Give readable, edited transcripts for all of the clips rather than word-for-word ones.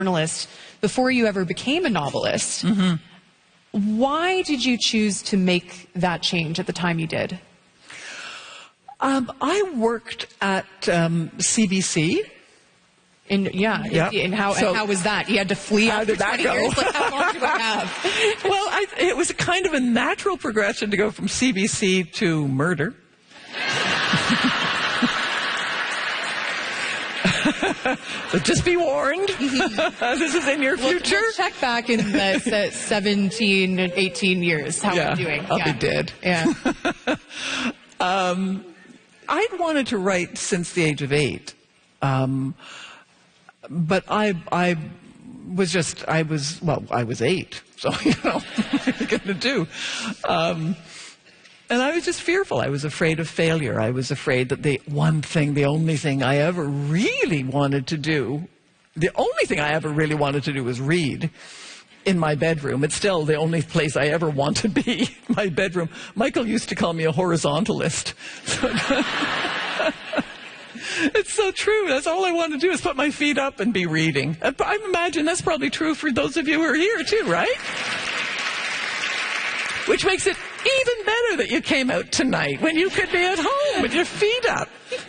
journalist before you ever became a novelist. Mm-hmm. Why did you choose to make that change at the time you did? I worked at CBC. And and how was that? You had to flee after 20 years? Like, how long did it have? Well, it was a kind of a natural progression to go from CBC to murder. So just be warned. This is in your future. We'll check back in the 17, 18 years. How we're doing. I'll be dead. Yeah. I'd wanted to write since the age of 8. But I was 8. So, what are you going to do? And I was just fearful. I was afraid of failure. I was afraid that the only thing I ever really wanted to do was read in my bedroom. It's still the only place I ever want to be, my bedroom. Michael used to call me a horizontalist. It's so true. That's all I want to do is put my feet up and be reading. I imagine that's probably true for those of you who are here too, right? Which makes it even better that you came out tonight when you could be at home with your feet up.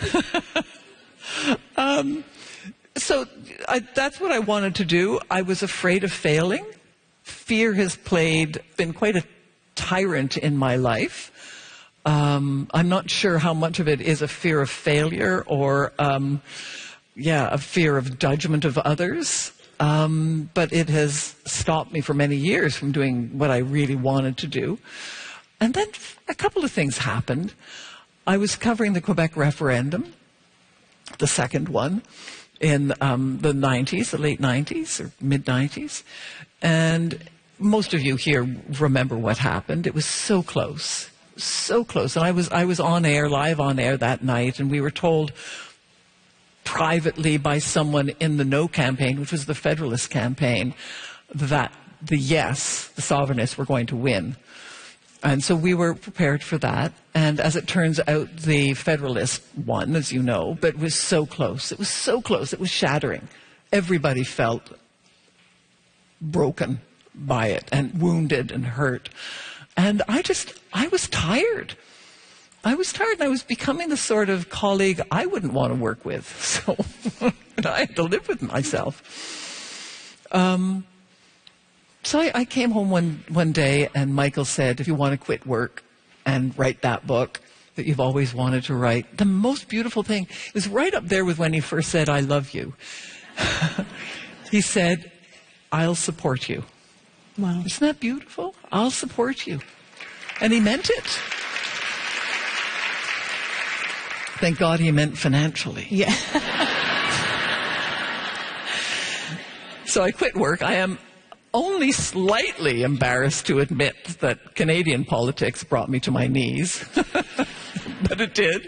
That's what I wanted to do. I was afraid of failing. Fear has been quite a tyrant in my life. I'm not sure how much of it is a fear of failure or, a fear of judgment of others. But it has stopped me for many years from doing what I really wanted to do. And then a couple of things happened. I was covering the Quebec referendum, the second one, in the 90s, the late 90s or mid-90s. And most of you here remember what happened. It was so close. So close. And I was on air, live on air that night, and we were told privately by someone in the No campaign, which was the Federalist campaign, that the Sovereignists were going to win. And so we were prepared for that. And as it turns out, the Federalist won, as you know, but it was so close. It was so close. It was shattering. Everybody felt broken by it and wounded and hurt. And I was tired. I was tired, and I was becoming the sort of colleague I wouldn't want to work with. So I had to live with myself. So I came home one day, and Michael said, if you want to quit work and write that book that you've always wanted to write, the most beautiful thing is right up there with when he first said, I love you. He said, I'll support you. Wow. Isn't that beautiful? I'll support you. And he meant it. Thank God he meant financially. Yeah. So I quit work. I am only slightly embarrassed to admit that Canadian politics brought me to my knees. But it did.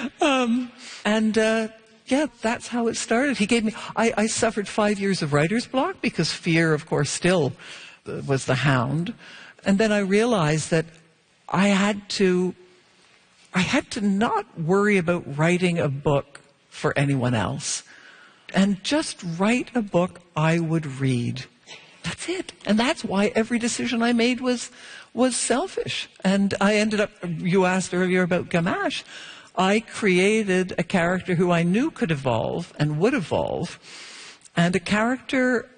That's how it started. He gave me, I suffered 5 years of writer's block because fear, of course, still was the hound. And then I realized that I had to not worry about writing a book for anyone else and just write a book I would read. That's it. And that's why every decision I made was selfish. And I ended up, you asked earlier about Gamache. I created a character who I knew could evolve and would evolve, and a character